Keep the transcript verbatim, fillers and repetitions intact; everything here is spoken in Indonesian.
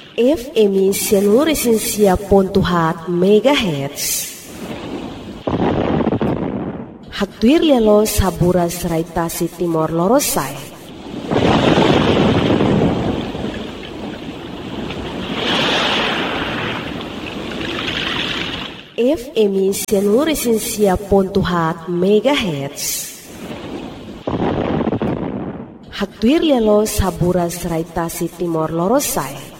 F M I Seluruh ponto hat megahertz. Hatuir lelo saburas raitasi Timor Lorosai. F M I Seluruh ponto hat megahertz. Hatuir lelo saburas raitasi Timor Lorosai.